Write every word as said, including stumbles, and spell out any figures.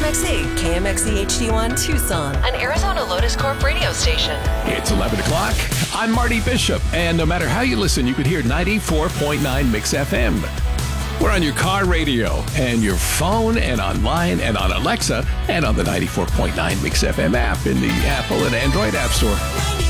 X E, K M X E H D one Tucson, an Arizona Lotus Corp radio station. It's eleven o'clock. I'm Marty Bishop, and no matter how you listen, you could hear ninety-four point nine Mix F M. We're on your car radio, and your phone, and online, and on Alexa, and on the ninety-four point nine Mix F M app in the Apple and Android App Store.